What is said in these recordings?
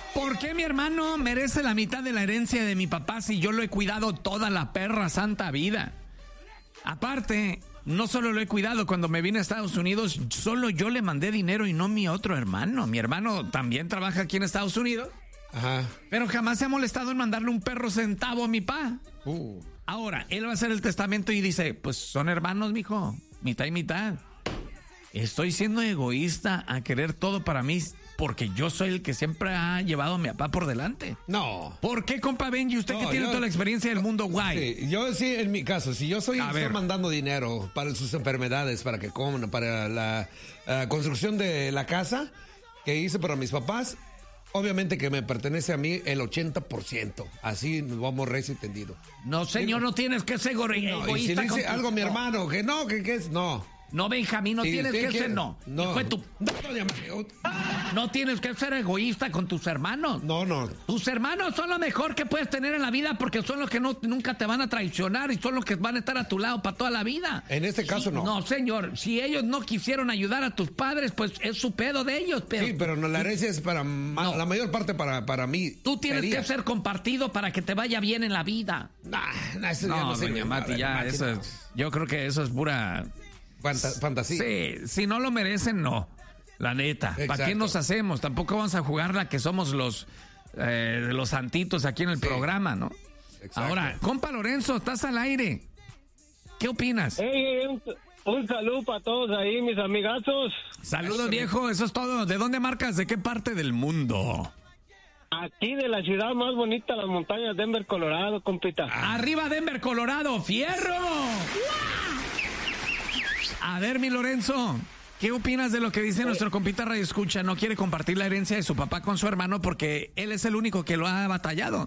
¿Por qué mi hermano merece la mitad de la herencia de mi papá si yo lo he cuidado toda la perra santa vida? Aparte, no solo lo he cuidado, cuando me vine a Estados Unidos, solo yo le mandé dinero y no mi otro hermano. Mi hermano también trabaja aquí en Estados Unidos. Ajá. Pero jamás se ha molestado en mandarle un perro centavo a mi pa. Uh. Ahora, él va a hacer el testamento y dice, pues son hermanos, mijo, mitad y mitad. Estoy siendo egoísta a querer todo para mí porque yo soy el que siempre ha llevado a mi papá por delante. No. ¿Por qué, compa Benji? Usted que tiene toda la experiencia del mundo, guay. Sí, yo sí, en mi caso, si yo estoy mandando dinero para sus enfermedades, para que coman, para la construcción de la casa que hice para mis papás, obviamente que me pertenece a mí el 80%. Así nos vamos recio y tendido. No, señor, no tienes que ser egoísta. Y si le dice algo a mi hermano, que no, que es, no. No, Benjamín, no tienes que ser, no. No. No tienes que ser egoísta con tus hermanos. No. Tus hermanos son lo mejor que puedes tener en la vida porque son los que nunca te van a traicionar y son los que van a estar a tu lado para toda la vida. En este caso, no. No, señor. Si ellos no quisieron ayudar a tus padres, pues es su pedo de ellos. Pero sí, pero no, la herencia es para la mayor parte para mí. Tú tienes que ser compartido para que te vaya bien en la vida. Eso ya no sé. Doña Mati, ya, eso es, yo creo que eso es pura... fantasía. Sí, si no lo merecen, no. La neta. ¿Para qué nos hacemos? Tampoco vamos a jugar la que somos los santitos aquí en el programa, ¿no? Exacto. Ahora, compa Lorenzo, estás al aire. ¿Qué opinas? Un saludo para todos ahí, mis amigazos. Saludos, viejo, eso es todo. ¿De dónde marcas? ¿De qué parte del mundo? Aquí de la ciudad más bonita, las montañas, Denver, Colorado, compita. ¡Arriba Denver, Colorado! ¡Fierro! A ver, mi Lorenzo, ¿qué opinas de lo que dice nuestro compita Radio Escucha? No quiere compartir la herencia de su papá con su hermano porque él es el único que lo ha batallado.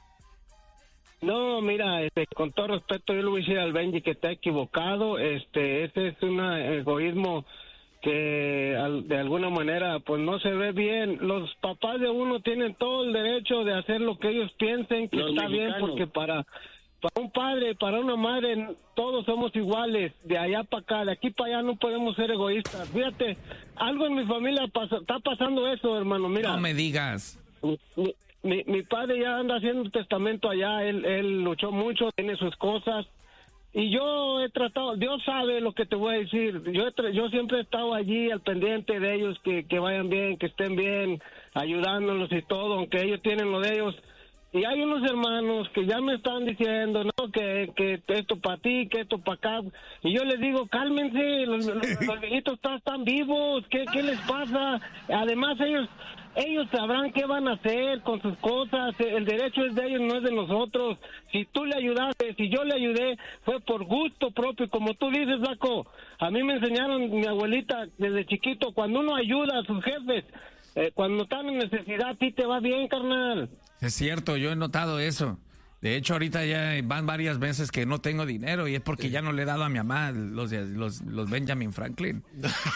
No, mira, con todo respeto, yo le voy a decir al Benji que está equivocado. Ese es un egoísmo que de alguna manera pues no se ve bien. Los papás de uno tienen todo el derecho de hacer lo que ellos piensen que está bien, porque para un padre, para una madre, todos somos iguales, de allá para acá, de aquí para allá no podemos ser egoístas. Fíjate, algo en mi familia está pasando eso, hermano, mira. No me digas. Mi padre ya anda haciendo un testamento allá, él luchó mucho, tiene sus cosas, y yo he tratado, Dios sabe lo que te voy a decir, yo siempre he estado allí al pendiente de ellos, que vayan bien, que estén bien, ayudándolos y todo, aunque ellos tienen lo de ellos. Y hay unos hermanos que ya me están diciendo, no, que esto para ti, que esto para acá. Y yo les digo, cálmense, los viejitos están vivos, ¿qué les pasa? Además, ellos sabrán qué van a hacer con sus cosas. El derecho es de ellos, no es de nosotros. Si tú le ayudaste, si yo le ayudé, fue por gusto propio. Como tú dices, Flaco, a mí me enseñaron mi abuelita desde chiquito, cuando uno ayuda a sus jefes, cuando están en necesidad, a ti te va bien, carnal. Es cierto, yo he notado eso. De hecho, ahorita ya van varias veces que no tengo dinero y es porque ya no le he dado a mi mamá los Benjamin Franklin.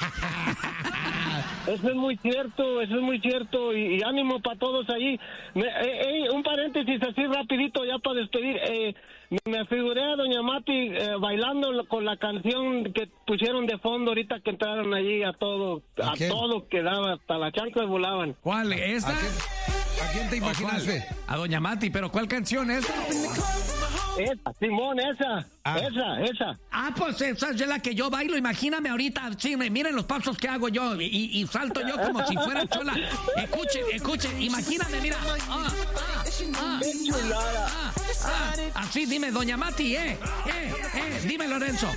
Eso es muy cierto y ánimo para todos ahí. Un paréntesis así rapidito ya para despedir. Me figuré a Doña Mati bailando con la canción que pusieron de fondo ahorita que entraron allí a todo que daba, hasta las chanclas volaban. ¿Cuál? ¿Esta? ¿A quién te imaginaste? A Doña Mati, pero ¿cuál canción es? Esa, Simón, esa. Ah, pues esa es la que yo bailo, imagíname ahorita, sí, miren los pasos que hago yo y salto yo como si fuera chola. Escuchen, imagíname, mira. Así, dime, Doña Mati, dime, Lorenzo,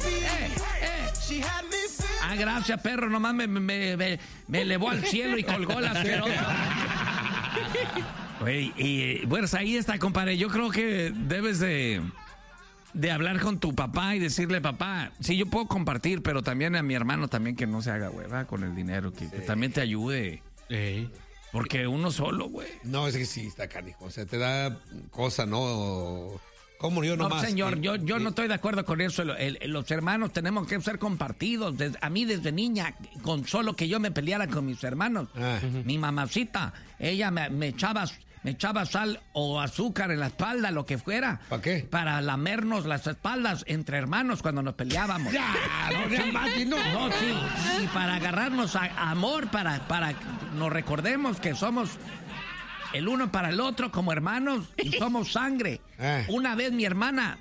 Ah, gracias, perro, nomás me elevó al cielo y colgó la asquerosa. Güey, y bueno, ahí está, compadre. Yo creo que debes de hablar con tu papá y decirle, papá, sí, yo puedo compartir, pero también a mi hermano también que no se haga hueva con el dinero, que también te ayude. Porque uno solo, güey. No, es que sí, está canijo. O sea, te da cosa, ¿no? ¿Cómo yo nomás? No, señor, yo no estoy de acuerdo con eso. Los hermanos tenemos que ser compartidos. A mí desde niña, con solo que yo me peleara con mis hermanos, mi mamacita, ella me echaba sal o azúcar en la espalda, lo que fuera. ¿Para qué? Para lamernos las espaldas entre hermanos cuando nos peleábamos. ¡Ya! No, sí. Y para agarrarnos a amor, para nos recordemos que somos el uno para el otro como hermanos y somos sangre. Una vez mi hermana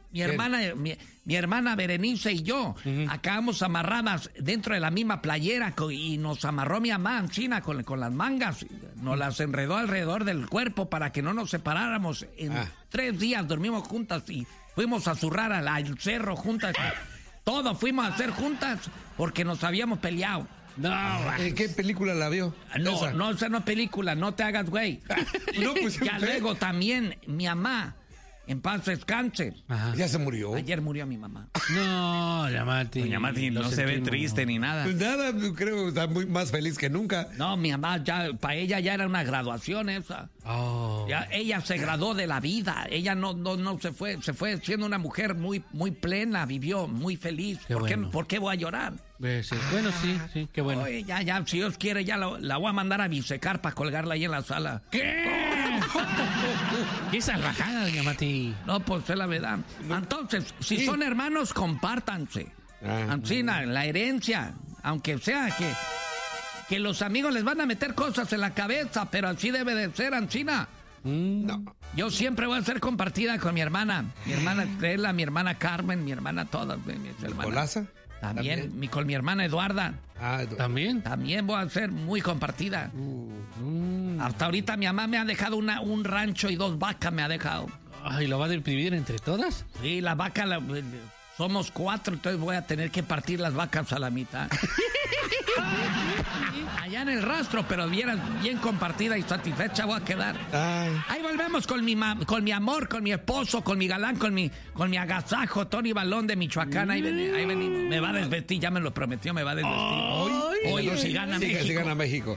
Berenice y yo acabamos amarradas dentro de la misma playera y nos amarró mi mamá encima con las mangas, nos las enredó alrededor del cuerpo para que no nos separáramos. En 3 días dormimos juntas y fuimos a zurrar al cerro juntas. Todo fuimos a hacer juntas porque nos habíamos peleado. No, ¿en qué película la vio? No, esa no es película, no te hagas güey. No, pues, ya luego también mi mamá, en paz descanse. Ajá. ¿Ya se murió? Ayer murió mi mamá. No, Yamati. Doña Mati no se ve triste ni nada. Pues nada, creo que está más feliz que nunca. No, mi mamá, para ella ya era una graduación esa. Oh. Ya, ella se graduó de la vida. Ella no se fue siendo una mujer muy, muy plena, vivió muy feliz. ¿Por qué voy a llorar? Sí. Bueno, sí, qué bueno. Oye, ya, si Dios quiere, ya la voy a mandar a bisecar para colgarla ahí en la sala. ¿Qué? ¿Qué salvajada, doña Mati? No, pues es la verdad. Entonces, si son hermanos, compártanse. Ancina, la herencia, aunque sea que los amigos les van a meter cosas en la cabeza, pero así debe de ser, Ancina. No. Yo siempre voy a ser compartida con mi hermana. Mi hermana Estela, mi hermana Carmen, mi hermana todas, mis hermanas. ¿Colaza? También. Con mi hermana Eduarda. ¿También? También voy a ser muy compartida. Hasta ahorita mi mamá me ha dejado un rancho y 2 vacas me ha dejado. ¿Y lo va a dividir entre todas? Sí, la vaca, somos 4, entonces voy a tener que partir las vacas a la mitad. Allá en el rastro, pero bien compartida y satisfecha voy a quedar. Ahí volvemos con mi amor, con mi esposo, con mi galán, con mi agasajo, Tony Balón de Michoacán. Ahí venimos. Me va a desvestir, ya me lo prometió, me va a desvestir. Hoy si gana México. Si gana México.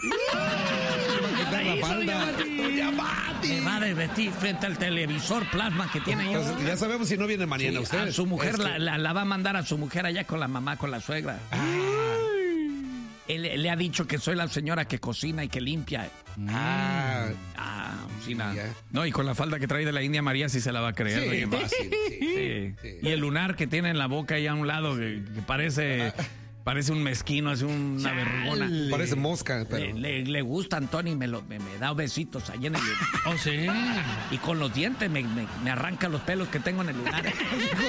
Me va a desvestir frente al televisor plasma que tiene ahí. Ya sabemos si no viene mañana usted. A su mujer la va a mandar a su mujer allá con la mamá, con la suegra. Él le ha dicho que soy la señora que cocina y que limpia. Sí, nada. No, y con la falda que trae de la India María sí se la va a creer. Sí. Y el lunar que tiene en la boca ahí a un lado que parece un mezquino, es una vergüenza. Parece mosca. Pero... Le gusta, Antonio, me da besitos ahí en el lunar. Oh, sí. Y con los dientes me arranca los pelos que tengo en el lunar.